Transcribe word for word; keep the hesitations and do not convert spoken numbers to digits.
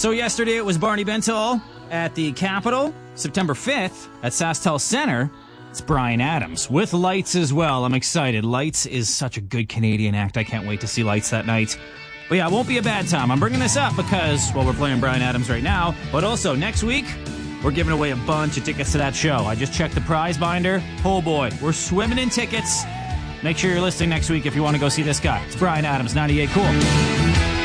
So yesterday it was Barney Bentall at the Capitol. September fifth at SaskTel Center, it's Bryan Adams with Lights as well. I'm excited. Lights is such a good Canadian act. I can't wait to see Lights that night. But yeah, it won't be a bad time. I'm bringing this up because, well, we're playing Bryan Adams right now, but also next week, we're giving away a bunch of tickets to that show. I just checked the prize binder. Oh boy, we're swimming in tickets. Make sure you're listening next week if you want to go see this guy. It's Bryan Adams, ninety-eight Cool.